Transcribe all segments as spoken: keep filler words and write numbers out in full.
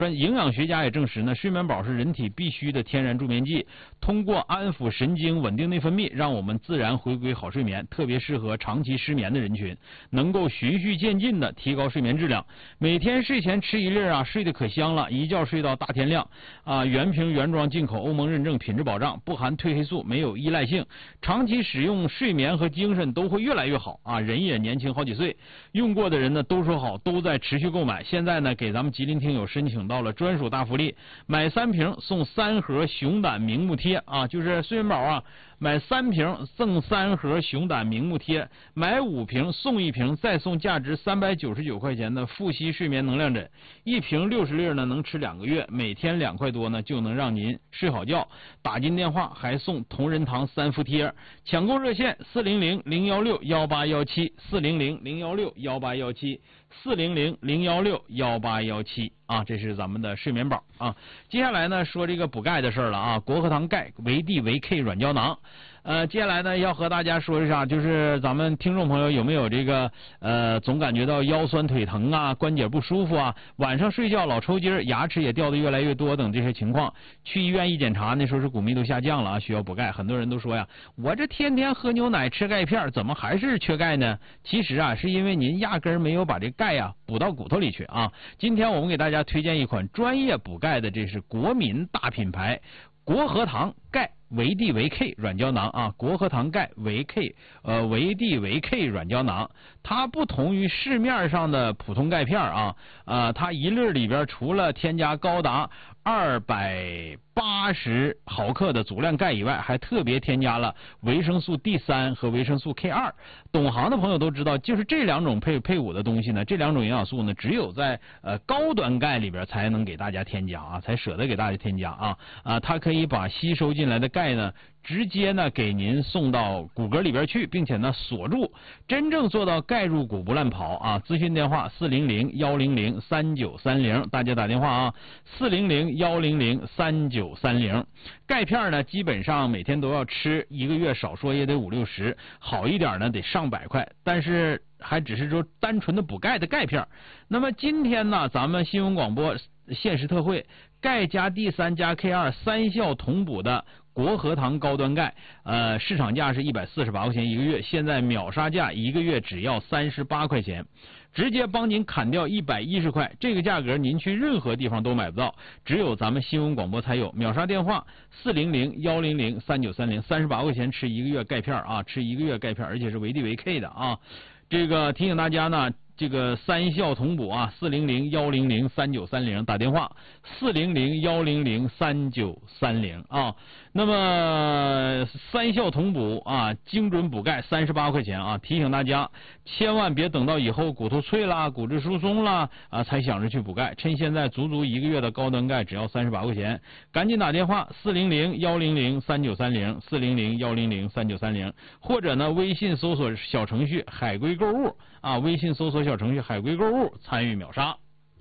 营养学家也证实呢，睡眠宝是人体必需的天然助眠剂，通过安抚神经、稳定内分泌，让我们自然回归好睡眠，特别适合长期失眠的人群，能够循序渐进的提高睡眠质量。每天睡前吃一粒啊，睡得可香了，一觉睡到大天亮啊！原瓶原装进口，欧盟认证，品质保障，不含褪黑素，没有依赖性，长期使用睡眠和精神都会越来越好啊！人也年轻好几岁，用过的人呢都说好，都在持续购买。现在呢，给咱们吉林听友申请到了专属大福利，买三瓶送三盒熊胆明目贴啊，就是睡眠宝啊，买三瓶赠三盒熊胆明目贴，买五瓶送一瓶，再送价值三百九十九块钱的复吸睡眠能量枕，一瓶六十粒呢，能吃两个月，每天两块多呢，就能让您睡好觉。打进电话还送同仁堂三伏贴，抢购热线四零零零幺六幺八幺七四零零零幺六幺八幺七四零零零幺六幺八幺七啊，这是咱们的睡眠宝啊。接下来呢，说这个补钙的事儿了啊，国和堂钙维 D 维 K 软胶囊。呃，接下来呢，要和大家说一下，就是咱们听众朋友有没有这个呃，总感觉到腰酸腿疼啊，关节不舒服啊，晚上睡觉老抽筋，牙齿也掉的越来越多等这些情况，去医院一检查，那时候是骨密度下降了啊，需要补钙。很多人都说呀，我这天天喝牛奶吃钙片，怎么还是缺钙呢？其实啊，是因为您压根儿没有把这钙呀补到骨头里去啊。今天我们给大家推荐一款专业补钙的，这是国民大品牌国和堂钙维 D 维 K 软胶囊啊，国和堂钙维 K 呃维 D 维 K 软胶囊，它不同于市面上的普通钙片啊，呃，它一粒里边除了添加高达二百八十毫克的足量钙以外，还特别添加了维生素 D 三 和维生素 K 二。懂行的朋友都知道，就是这两种配配伍的东西呢，这两种营养素呢，只有在呃高端钙里边才能给大家添加啊，才舍得给大家添加啊啊，它可以把吸收进来的钙呢，直接呢给您送到骨骼里边去，并且呢锁住，真正做到钙入骨不乱跑啊！咨询电话四零零幺零零三九三零，大家打电话啊，四零零幺零零三九三零。钙片呢，基本上每天都要吃，一个月少说也得五六十，好一点呢得上百块，但是还只是说单纯的补钙的钙片。那么今天呢，咱们新闻广播限时特惠，钙加 D 三 加 K 二 三效同补的国和堂高端钙，呃，市场价是一百四十八块钱一个月，现在秒杀价一个月只要三十八块钱，直接帮您砍掉一百一十块，这个价格您去任何地方都买不到，只有咱们新闻广播才有。秒杀电话四零零幺零零三九三零，三十八块钱吃一个月钙片啊，吃一个月钙片，而且是维 D 维 K 的啊。这个提醒大家呢，这个三效同补啊，四零零幺零零三九三零，打电话四零零幺零零三九三零啊。那么三效同补啊，精准补钙三十八块钱啊，提醒大家千万别等到以后骨头脆啦、骨质疏松啦啊才想着去补钙，趁现在足足一个月的高端钙只要三十八块钱，赶紧打电话四零零幺零零三九三零四零零幺零零三九三零，或者呢微信搜索小程序海龟购物啊，微信搜索小程序海龟购物参与秒杀。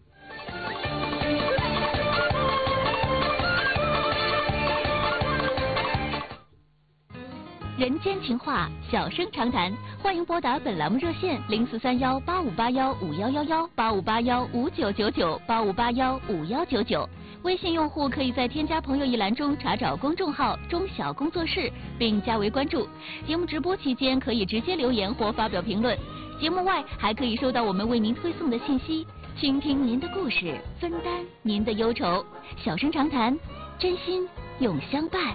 人间情话，小声长谈，欢迎拨打本栏目热线零四三幺八五八幺五幺幺幺八五八幺五九九九八五八幺五幺九九。微信用户可以在添加朋友一栏中查找公众号中小工作室，并加为关注。节目直播期间可以直接留言或发表评论，节目外还可以收到我们为您推送的信息，倾听您的故事，分担您的忧愁。小声长谈，真心永相伴。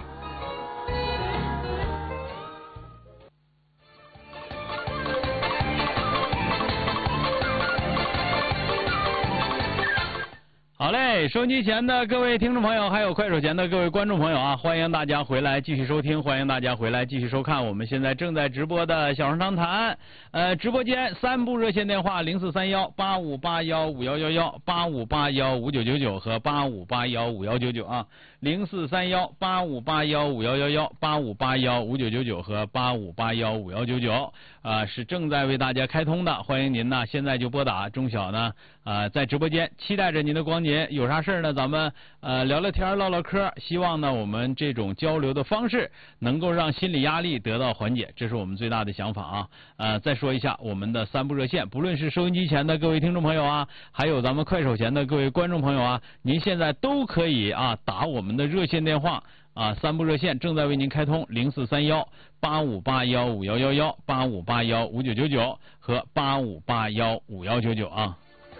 好嘞，收音机前的各位听众朋友，还有快手前的各位观众朋友啊，欢迎大家回来继续收听，欢迎大家回来继续收看我们现在正在直播的小声长谈。呃，直播间三部热线电话零四三幺八五八幺五幺幺幺八五八幺五九九九和八五八幺五幺九九啊，零四三幺八五八幺五幺幺幺八五八幺五九九九和八五八幺五幺九九。 啊、呃、是正在为大家开通的，欢迎您呢现在就拨打。钟晓呢啊、呃、在直播间期待着您的光临，有啥事儿呢咱们呃聊聊天唠唠嗑，希望呢我们这种交流的方式能够让心理压力得到缓解，这是我们最大的想法啊。呃再说一下我们的三部热线，不论是收音机前的各位听众朋友啊，还有咱们快手前的各位观众朋友啊，您现在都可以啊打我们的热线电话啊，三部热线正在为您开通，零四三幺八五八幺五幺幺幺八五八幺五九九九和八五八幺五幺九九啊。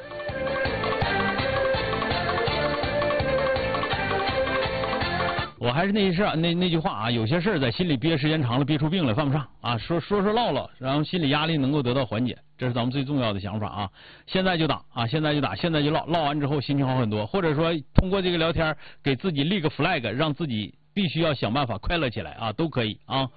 我还是那事那那句话啊，有些事儿在心里憋时间长了，憋出病来犯不上啊。说说说唠唠，然后心理压力能够得到缓解，这是咱们最重要的想法啊。现在就打啊，现在就打，现在就唠，唠完之后心情好很多，或者说通过这个聊天给自己立个 flag， 让自己必须要想办法快乐起来啊，都可以啊。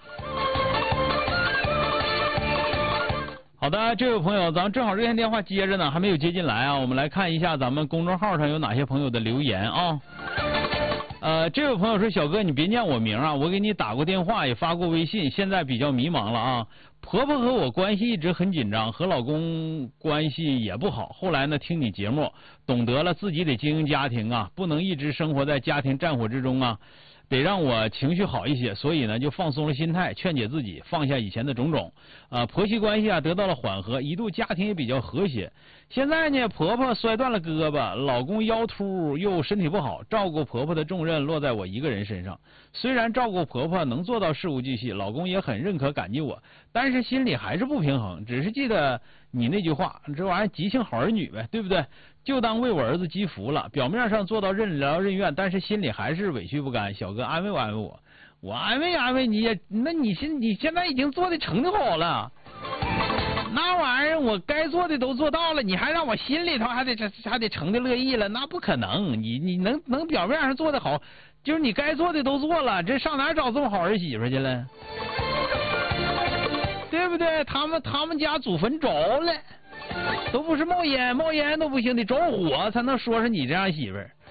好的，这位朋友，咱们正好热线电话接着呢，还没有接进来啊。我们来看一下咱们公众号上有哪些朋友的留言啊。呃，这位朋友说，小哥你别念我名啊，我给你打过电话也发过微信，现在比较迷茫了啊。婆婆和我关系一直很紧张，和老公关系也不好，后来呢听你节目懂得了自己得经营家庭啊，不能一直生活在家庭战火之中啊，得让我情绪好一些，所以呢就放松了心态，劝解自己放下以前的种种啊、呃，婆媳关系啊得到了缓和，一度家庭也比较和谐。现在呢婆婆摔断了胳膊，老公腰突又身体不好，照顾婆婆的重任落在我一个人身上。虽然照顾婆婆能做到事无巨细，老公也很认可感激我，但是心里还是不平衡。只是记得你那句话，这玩意儿急性好儿女呗，对不对？就当为我儿子积福了，表面上做到任劳任怨，但是心里还是委屈不甘。小哥安慰我安慰我，我安慰安慰你也，那你现你现在已经做的成好了，那玩意儿我该做的都做到了，你还让我心里头还得还得成的乐意了，那不可能。你你能能表面上做的好，就是你该做的都做了，这上哪找这么好儿媳妇去了？对不对？他们他们家祖坟着了，都不是冒烟，冒烟都不行，得着火才能说是你这样媳妇儿，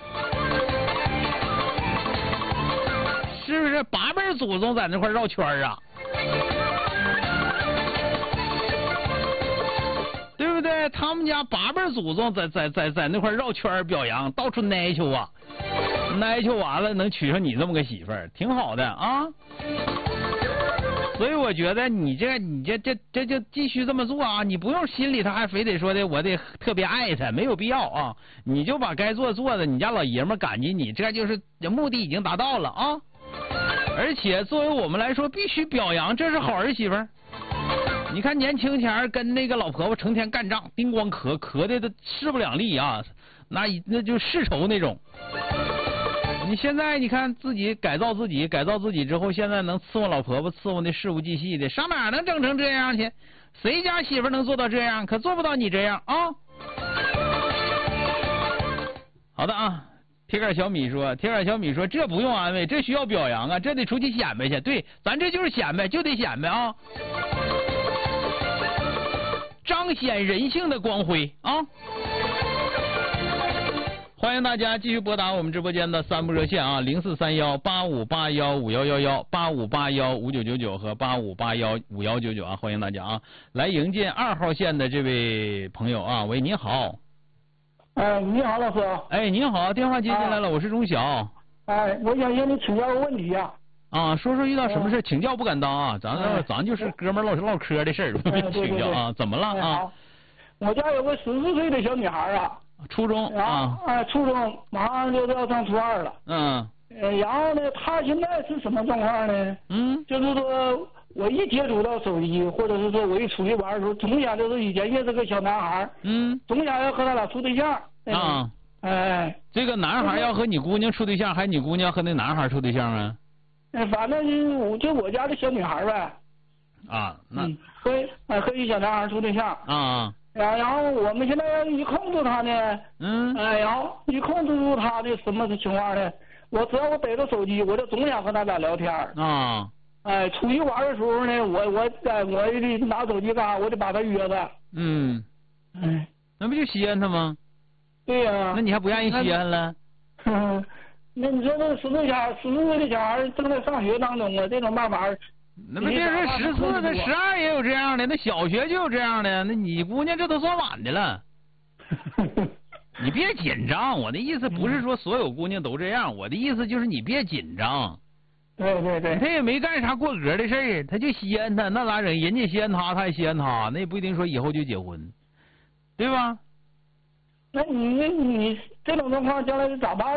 是不是？八辈祖宗在那块绕圈啊，对不对？他们家八辈祖宗在在在在那块绕圈表扬，到处耐求啊，耐求完了能娶上你这么个媳妇儿，挺好的啊。所以我觉得你这你这这这就继续这么做啊，你不用心里头还非得说的我得特别爱他，没有必要啊，你就把该做做的，你家老爷们感激你，这就是目的已经达到了啊。而且作为我们来说，必须表扬这是好儿媳妇儿。你看年轻前跟那个老婆婆成天干仗，叮咣咳咳的都势不两立啊，那那就世仇那种。你现在你看自己改造自己，改造自己之后，现在能伺候老婆婆，伺候那事无巨细的，上哪能整成这样去？谁家媳妇能做到这样？可做不到你这样啊！好的啊，铁杆小米说，铁杆小米说，这不用安慰，这需要表扬啊，这得出去显摆去。对，咱这就是显摆，就得显摆啊，彰显人性的光辉啊！欢迎大家继续拨打我们直播间的三部热线啊，零四三幺八五八幺五幺幺幺、八五八幺五九九九和八五八幺五幺九九啊，欢迎大家啊，来迎接二号线的这位朋友啊，喂，你好。 哎，你好，老师。 哎，你好，电话接进来了，啊、我是钟晓。 哎，我想向你请教个问题呀、 啊。啊，说说遇到什么事，请教不敢当啊，咱、哎、咱就是哥们唠唠嗑的事儿，不、哎、请教啊，怎么了啊、 哎？我家有个十四岁的小女孩啊。 初中啊， 哎，初中马上就要上初二了。 嗯。 呃，然后呢，她现在是什么状况呢？ 嗯。就是说，我一接触到手机，或者是说我一出去玩的时候，总想就是以前认识个小男孩，嗯，总想要和他俩处对象。 啊。 哎。 这个男孩要和你姑娘处对象，还是你姑娘和那男孩处对象啊？ 哎，反正就我就我家的小女孩呗。 啊，那。 嗯、和哎和一小男孩处对象。 啊。 然然后我们现在一控制他呢， 嗯， 哎，然后一控制住他的什么情况呢？我只要我逮着手机，我就总想和他俩聊天啊。 哎，出去玩的时候呢，我我哎我得拿手机干啥？我得把他约着。 嗯。 哎， 那不就稀罕他吗？ 对呀、啊。 那你还不愿意稀罕了？ 嗯，那你说这十岁小十四岁的小孩正在上学当中啊，这种办法那么别说十四，那十二也有这样的，那小学就有这样的，那你姑娘这都算晚的了。你别紧张，我的意思不是说所有姑娘都这样，我的意思就是你别紧张。 对对对， 他也没干啥过格的事儿，他就稀罕他，那咋整？人家稀罕他，他也稀罕他，那也不一定说以后就结婚，对吧？ 那你你这种状况将来是咋办